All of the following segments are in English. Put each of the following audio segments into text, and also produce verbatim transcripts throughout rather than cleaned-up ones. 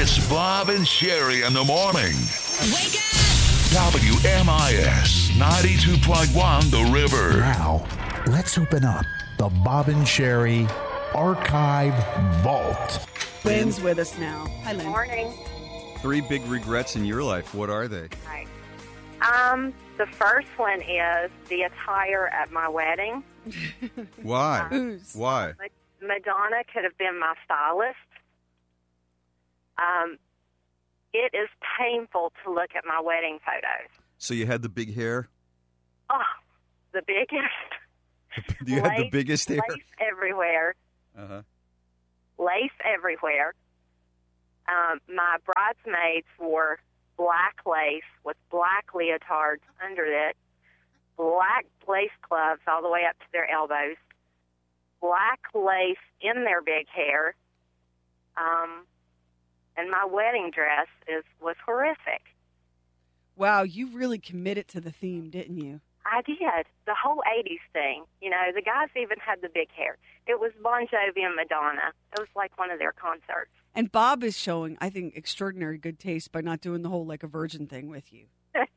It's Bob and Sherry in the morning. Wake up! W M I S ninety-two point one The River. Now, let's open up the Bob and Sherry Archive Vault. Lynn's with us now. Hi, Lynn. Morning. Three big regrets in your life. What are they? Right. Um, the first one is the attire at my wedding. Why? Whose? Why? Madonna could have been my stylist. Um, it is painful to look at my wedding photos. So you had the big hair? Oh, the biggest. You had the Lace- biggest hair? Lace everywhere. Uh-huh. Lace everywhere. Um, my bridesmaids wore black lace with black leotards under it, black lace gloves all the way up to their elbows, black lace in their big hair, um, and my wedding dress is was horrific. Wow, you really committed to the theme, didn't you? I did. The whole eighties thing. You know, the guys even had the big hair. It was Bon Jovi and Madonna. It was like one of their concerts. And Bob is showing, I think, extraordinary good taste by not doing the whole like a virgin thing with you.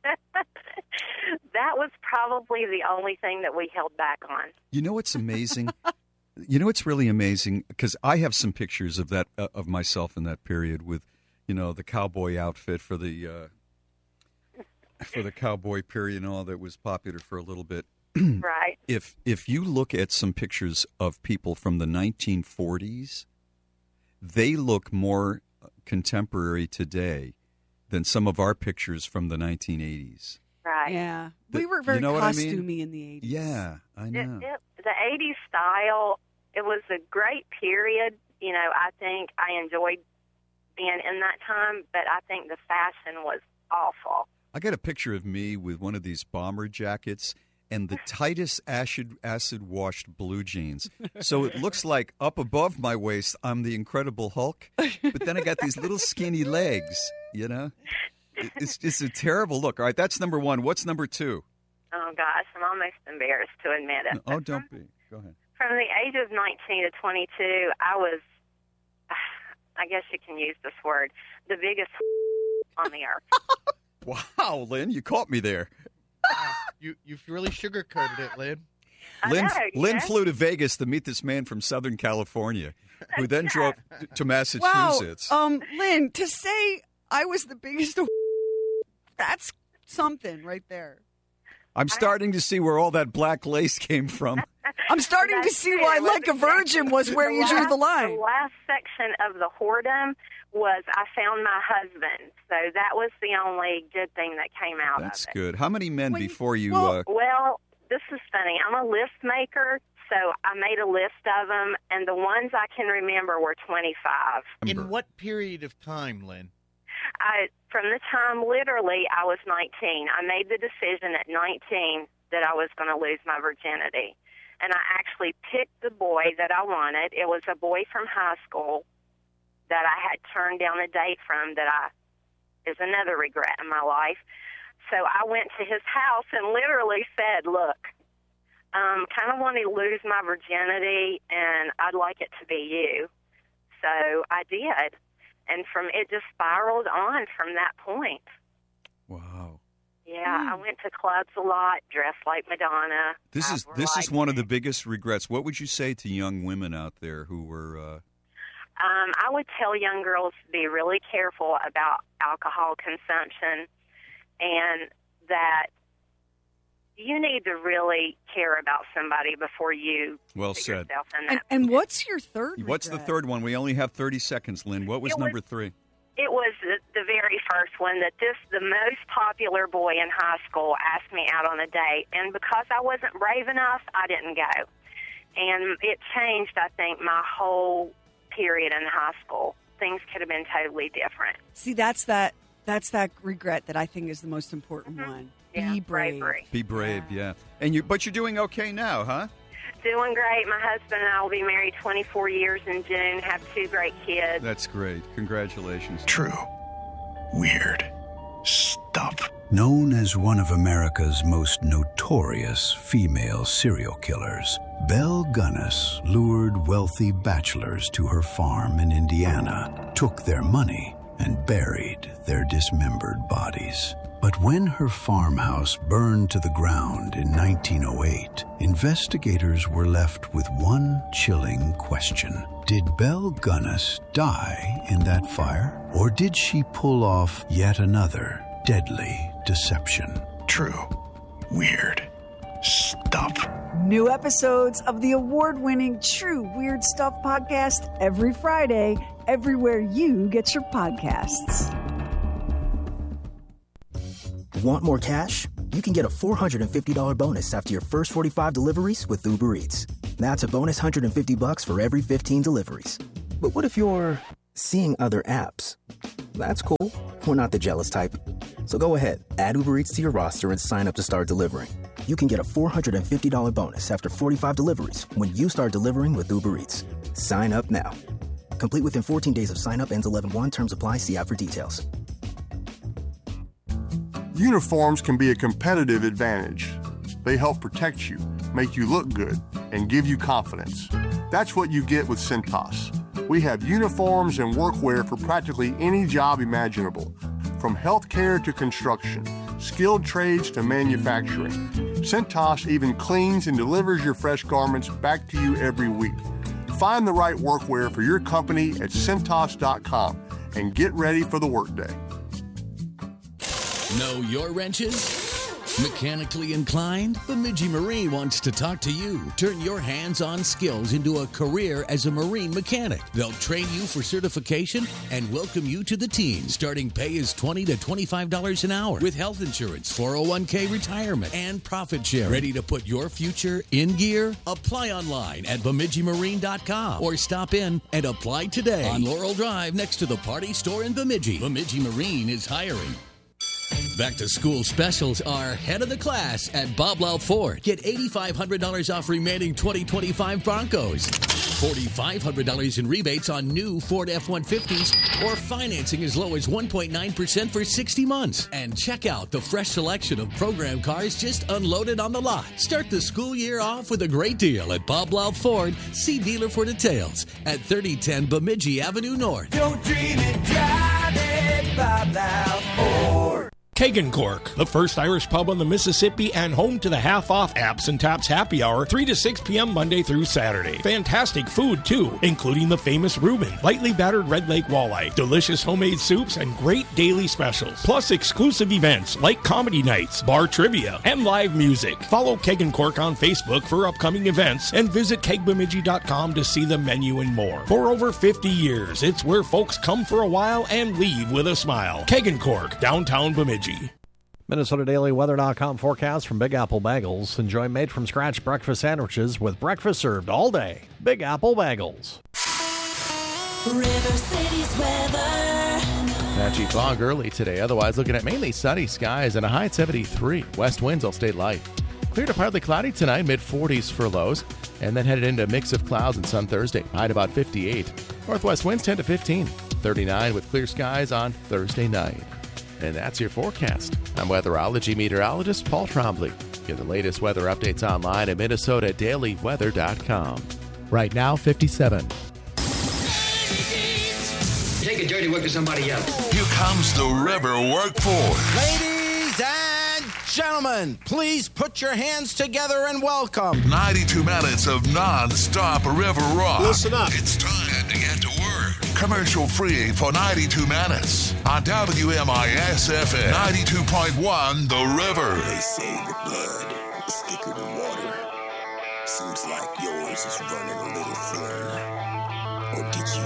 That was probably the only thing that we held back on. You know what's amazing? You know what's really amazing? Because I have some pictures of that uh, of myself in that period with, you know, the cowboy outfit for the uh, for the cowboy period and all that was popular for a little bit. Right. If if you look at some pictures of people from the nineteen forties, they look more contemporary today than some of our pictures from the nineteen eighties. Right. Yeah. The- we were very you know what I mean? costumey in the eighties. Yeah, I It, know. it, the eighties style, it was a great period. You know, I think I enjoyed being in that time, but I think the fashion was awful. I got a picture of me with one of these bomber jackets and the tightest acid acid washed blue jeans. So it looks like up above my waist I'm the Incredible Hulk, but then I got these little skinny legs, you know? It- It's just a terrible look. All right, that's number one. What's number two? Oh, gosh, I'm almost embarrassed to admit it. Oh, don't be. Go ahead. From the age of nineteen to twenty-two, I was, I guess you can use this word, the biggest on the earth. Wow, Lynn, you caught me there. You you've really sugarcoated it, Lynn. I Lynn, know, you Lynn know? flew to Vegas to meet this man from Southern California, who then drove to Wow. Massachusetts. Um, Lynn, to say I was the biggest, that's something right there. I'm starting to see where all that black lace came from. I'm starting to That's see it. why It Like a wasn't Virgin was where you drew last- the line. The last section of the whoredom was I found my husband. So that was the only good thing that came out That's of it. good. How many men Well, you- before you? well- uh, Well, this is funny. I'm a list maker, so I made a list of them, and the ones I can remember were twenty-five. In what period of time, Lynn? I, from the time literally I was nineteen, I made the decision at nineteen that I was going to lose my virginity. And I actually picked the boy that I wanted. It was a boy from high school that I had turned down a date from that I is another regret in my life. So I went to his house and literally said, look, um, kind of want to lose my virginity, and I'd like it to be you. So I did. And from it just spiraled on from that point. wow. Yeah, I went to clubs a lot, dressed like Madonna. This I is this is liked one of it. the biggest regrets. What would you say to young women out there who were? Uh, Um, I would tell young girls to be really careful about alcohol consumption, and that you need to really care about somebody before you well put said. yourself in And, that. and what's your third What's the regret? third one? We only have thirty seconds, Lynn. What was It was- number three? It was the, the very first one that this the most popular boy in high school asked me out on a date, and because I wasn't brave enough, I didn't go. And it changed, I think, my whole period in high school. Things could have been totally different. See, that's that. That's that regret that I think is the most important one. Yeah, Be brave. bravery. Be brave, yeah. And you, but you're doing okay now, huh? Doing great. My husband and I will be married twenty-four years in June, have two great kids. That's great. Congratulations. True. Weird. Stuff. Known as one of America's most notorious female serial killers, Belle Gunness lured wealthy bachelors to her farm in Indiana, took their money, and buried their dismembered bodies. But when her farmhouse burned to the ground in nineteen oh eight, investigators were left with one chilling question. Did Belle Gunness die in that fire? Or did she pull off yet another deadly deception? True. Weird. Stuff. New episodes of the award-winning True Weird Stuff podcast every Friday, everywhere you get your podcasts. Want more cash? You can get a four hundred fifty dollars bonus after your first forty-five deliveries with Uber Eats. That's a bonus one hundred fifty bucks for every fifteen deliveries. But what if you're seeing other apps? That's cool. We're not the jealous type. So go ahead, add Uber Eats to your roster and sign up to start delivering. You can get a four hundred fifty dollars bonus after forty-five deliveries when you start delivering with Uber Eats. Sign up now. Complete within fourteen days of sign up. Ends eleven one. Terms apply. See app for details. Uniforms can be a competitive advantage. They help protect you, make you look good, and give you confidence. That's what you get with Cintas. We have uniforms and workwear for practically any job imaginable, from healthcare to construction, skilled trades to manufacturing. Cintas even cleans and delivers your fresh garments back to you every week. Find the right workwear for your company at Cintas dot com and get ready for the workday. Know your wrenches? Mechanically inclined? Bemidji Marine wants to talk to you. Turn your hands-on skills into a career as a marine mechanic. They'll train you for certification and welcome you to the team. Starting pay is twenty to twenty-five dollars an hour with health insurance, four oh one k retirement, and profit share. Ready to put your future in gear? Apply online at Bemidji Marine dot com or stop in and apply today on Laurel Drive next to the Party Store in Bemidji. Bemidji Marine is hiring. Back to school specials are head of the class at Bob Lau Ford. Get eight thousand five hundred dollars off remaining twenty twenty-five Broncos, four thousand five hundred dollars in rebates on new Ford F one fifties, or financing as low as one point nine percent for sixty months. And check out the fresh selection of program cars just unloaded on the lot. Start the school year off with a great deal at Bob Lau Ford. See dealer for details at thirty ten Bemidji Avenue North. Don't dream it, drive it, Bob Lau Ford. Kagan Cork, the first Irish pub on the Mississippi and home to the half-off Apps and Taps Happy Hour, three to six p.m. Monday through Saturday. Fantastic food, too, including the famous Reuben, lightly battered Red Lake walleye, delicious homemade soups, and great daily specials. Plus exclusive events like comedy nights, bar trivia, and live music. Follow Kagan Cork on Facebook for upcoming events and visit keg bemidji dot com to see the menu and more. For over fifty years, it's where folks come for a while and leave with a smile. Kagan Cork, downtown Bemidji. Minnesota Daily Weather dot com forecast from Big Apple Bagels. Enjoy made-from-scratch breakfast sandwiches with breakfast served all day. Big Apple Bagels. River City's weather. Patchy fog early today. Otherwise, looking at mainly sunny skies and a high at seventy-three. West winds will stay light. Clear to partly cloudy tonight, mid forties for lows. And then headed into a mix of clouds and sun Thursday. High at about fifty-eight. Northwest winds ten to fifteen. thirty-nine with clear skies on Thursday night. And that's your forecast. I'm weatherology meteorologist Paul Trombley. Get the latest weather updates online at Minnesota Daily Weather dot com. Right now, fifty-seven. Take a dirty work to somebody else. Here comes the River Workforce. Ladies and gentlemen, please put your hands together and welcome. ninety-two minutes of non-stop river rock. Listen up. It's time to get to work. Commercial free for ninety-two minutes on W M I S F M ninety-two point one The River. They say the blood is thicker than water. Seems like yours is running a little thin. Or did you